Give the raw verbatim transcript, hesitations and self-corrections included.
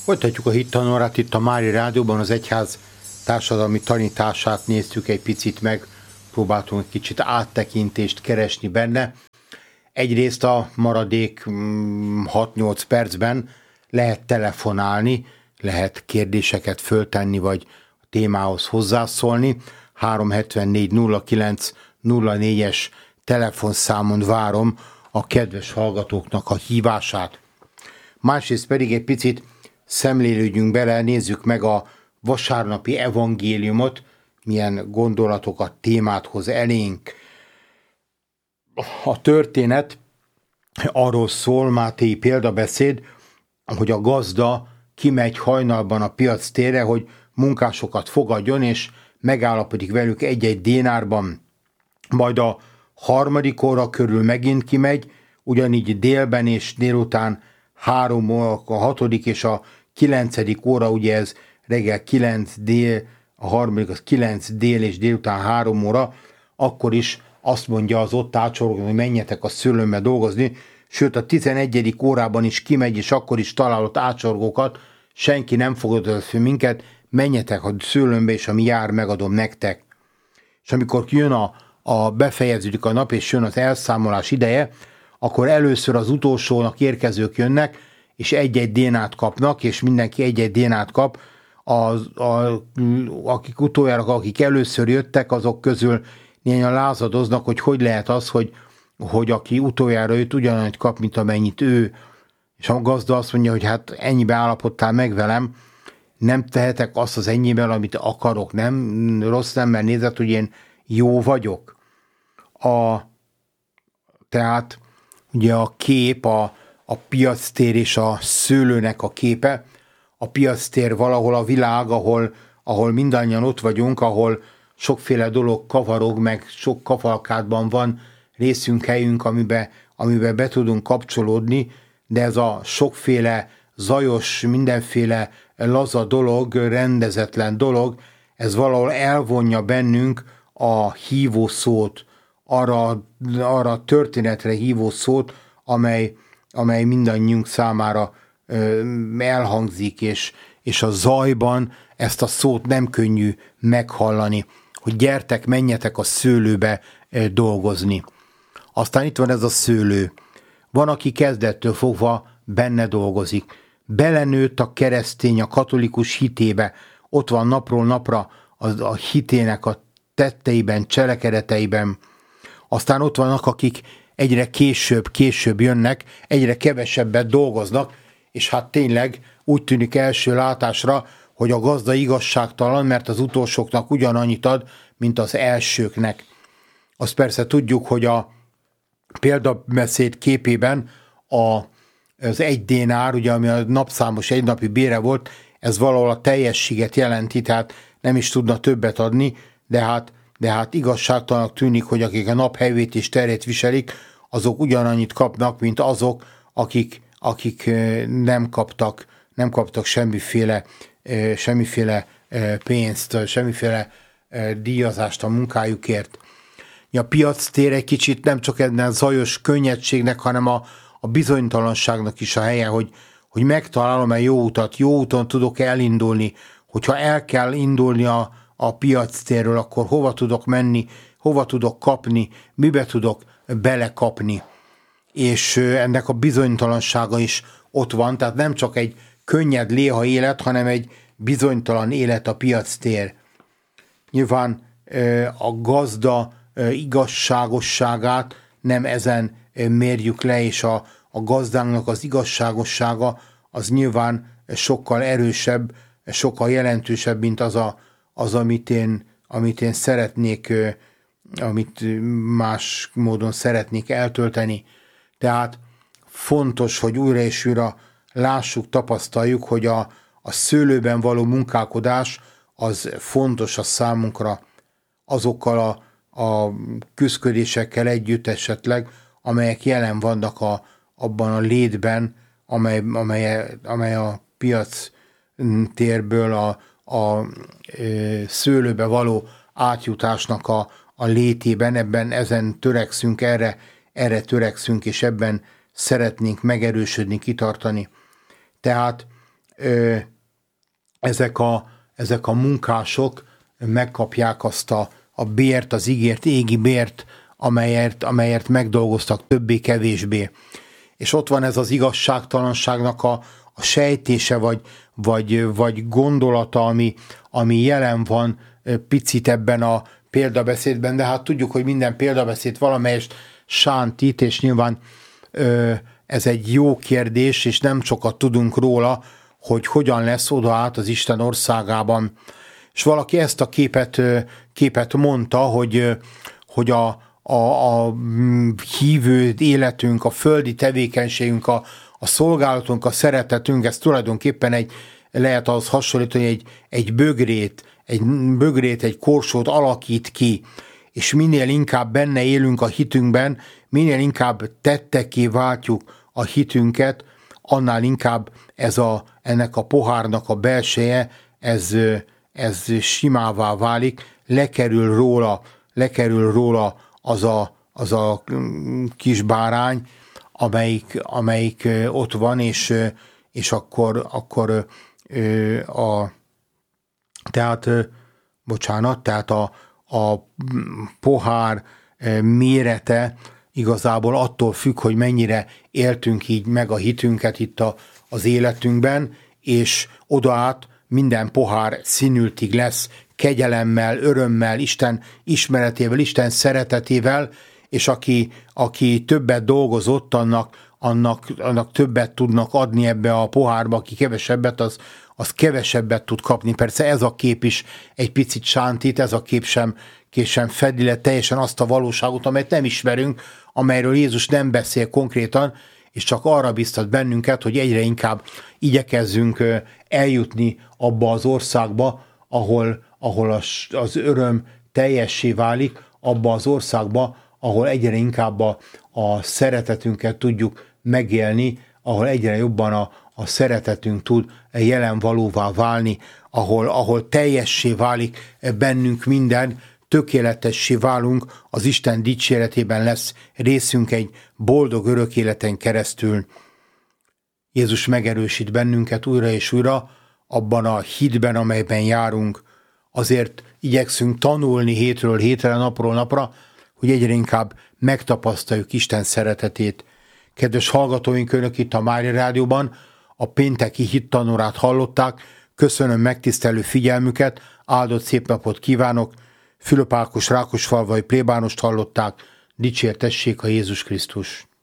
Folytatjuk a hittanórát itt a Mária Rádióban, az egyház társadalmi tanítását néztük egy picit meg, próbáltunk egy kicsit áttekintést keresni benne. Egyrészt a maradék hat-nyolc percben lehet telefonálni, lehet kérdéseket föltenni, vagy a témához hozzászólni. három hetvennégy nulla kilenc nulla négyes telefonszámon várom a kedves hallgatóknak a hívását. Másrészt pedig egy picit szemlélődjünk bele, nézzük meg a vasárnapi evangéliumot, milyen gondolatokat, témát hoz elénk. A történet arról szól, Mátéi példabeszéd, hogy a gazda kimegy hajnalban a piac térre, hogy munkásokat fogadjon, és megállapodik velük egy-egy dénárban. Majd a harmadik óra körül megint kimegy, ugyanígy délben és délután három óra, a hatodik és a kilencedik óra, ugye ez reggel kilenc dél, a harmadik az kilenc dél és délután három óra, akkor is azt mondja az ott ácsorgó, hogy menjetek a szőlőmbe dolgozni, sőt a tizenegyedik órában is kimegy, és akkor is találott ácsorgókat, senki nem fogadott fel minket, menjetek a szőlőmbe, és ami jár, megadom nektek. És amikor jön a, a befejeződik a nap, és jön az elszámolás ideje, akkor először az utolsónak érkezők jönnek, és egy-egy dénát kapnak, és mindenki egy-egy dénát kap. Az, a, akik utoljára, akik először jöttek, azok közül néhányan lázadoznak, hogy hogy lehet az, hogy, hogy aki utoljára jött, ugyanannyit kap, mint amennyit ő. És a gazda azt mondja, hogy hát ennyibe állapodtál meg velem, nem tehetek azt az ennyiben, amit akarok, nem? Rossz szemmel nézett, hogy én jó vagyok. A, tehát ugye a kép, a, a piactér és a szőlőnek a képe. A piactér valahol a világ, ahol, ahol mindannyian ott vagyunk, ahol sokféle dolog kavarog, meg sok kavalkádban van részünk, helyünk, amiben, amiben be tudunk kapcsolódni, de ez a sokféle zajos, mindenféle laza dolog, rendezetlen dolog, ez valahol elvonja bennünk a hívó szót, arra, arra a történetre hívó szót, amely, amely mindannyiunk számára ö, elhangzik, és, és a zajban ezt a szót nem könnyű meghallani, hogy gyertek, menjetek a szőlőbe ö, dolgozni. Aztán itt van ez a szőlő. Van, aki kezdettől fogva benne dolgozik. Belenőtt a keresztény, a katolikus hitébe, ott van napról napra a, a hitének a tetteiben, cselekedeteiben. Aztán ott vannak, akik egyre később, később jönnek, egyre kevesebbet dolgoznak, és hát tényleg úgy tűnik első látásra, hogy a gazda igazságtalan, mert az utolsóknak ugyanannyit ad, mint az elsőknek. Azt persze tudjuk, hogy a példabeszéd képében a, az egy dénár, ugye, ami a napszámos egynapi bére volt, ez valahol a teljességet jelenti, tehát nem is tudna többet adni, de hát, de hát igazságtalanak tűnik, hogy akik a nap hevét és terét viselik, azok ugyanannyit kapnak, mint azok, akik, akik nem kaptak, nem kaptak semmiféle, semmiféle pénzt, semmiféle díjazást a munkájukért. A piac tér egy kicsit nem csak ennek zajos könnyedségnek, hanem a, a bizonytalanságnak is a helye, hogy, hogy megtalálom-e jó utat, jó úton tudok elindulni, hogyha el kell indulni a, a piac térről, akkor hova tudok menni, hova tudok kapni, mibe tudok belekapni. És ennek a bizonytalansága is ott van, tehát nem csak egy könnyed léha élet, hanem egy bizonytalan élet a piac tér. Nyilván a gazda igazságosságát nem ezen mérjük le, és a, a gazdánknak az igazságossága az nyilván sokkal erősebb, sokkal jelentősebb, mint az, a, az amit, én, amit én szeretnék, amit más módon szeretnék eltölteni. Tehát fontos, hogy újra és újra lássuk, tapasztaljuk, hogy a, a szőlőben való munkálkodás az fontos a számunkra, azokkal a a küszködésekkel együtt esetleg, amelyek jelen vannak a, abban a létben, amely, amely, amely a piac térből a, a e, szőlőbe való átjutásnak a, a létében, ebben ezen törekszünk, erre, erre törekszünk, és ebben szeretnénk megerősödni, kitartani. Tehát ezek a, ezek a munkások megkapják azt a, a bért, az ígért égi bért, amelyért, amelyért megdolgoztak többé-kevésbé. És ott van ez az igazságtalanságnak a, a sejtése, vagy, vagy, vagy gondolata, ami, ami jelen van picit ebben a példabeszédben, de hát tudjuk, hogy minden példabeszéd valamelyest sántít, és nyilván ez egy jó kérdés, és nem sokat tudunk róla, hogy hogyan lesz oda át az Isten országában. És valaki ezt a képet, képet mondta, hogy, hogy a, a, a hívő életünk, a földi tevékenységünk, a, a szolgálatunk, a szeretetünk, ez tulajdonképpen egy, lehet az hasonlítani, egy, egy bögrét, egy bögrét, egy korsót alakít ki, és minél inkább benne élünk a hitünkben, minél inkább tettekké váltjuk a hitünket, annál inkább ez a, ennek a pohárnak a belseje, ez, ez simává válik, lekerül róla, lekerül róla az a, az a kis bárány, amelyik, amelyik ott van, és, és akkor, akkor a, tehát, bocsánat, tehát a, a pohár mérete igazából attól függ, hogy mennyire éltünk így meg a hitünket itt a, az életünkben, és odaát minden pohár színültig lesz kegyelemmel, örömmel, Isten ismeretével, Isten szeretetével, és aki, aki többet dolgozott, annak, annak, annak többet tudnak adni ebbe a pohárba, aki kevesebbet, az, az kevesebbet tud kapni. Persze ez a kép is egy picit sántít, ez a kép sem, kép sem fedi le teljesen azt a valóságot, amelyet nem ismerünk, amelyről Jézus nem beszél konkrétan, és csak arra biztat bennünket, hogy egyre inkább igyekezzünk eljutni abba az országba, ahol, ahol az, az öröm teljessé válik, abba az országba, ahol egyre inkább a, a szeretetünket tudjuk megélni, ahol egyre jobban a, a szeretetünk tud jelen valóvá válni, ahol, ahol teljessé válik bennünk minden, tökéletessé válunk, az Isten dicséretében lesz részünk egy boldog örök életen keresztül. Jézus megerősít bennünket újra és újra abban a hitben, amelyben járunk. Azért igyekszünk tanulni hétről hétre, napról napra, hogy egyre inkább megtapasztaljuk Isten szeretetét. Kedves hallgatóink, önök itt a Mária Rádióban a pénteki hittanórát hallották. Köszönöm megtisztelő figyelmüket, áldott szép napot kívánok. Fülöp Ákos Rákosfalvai plébánost hallották, dicsértessék a Jézus Krisztus.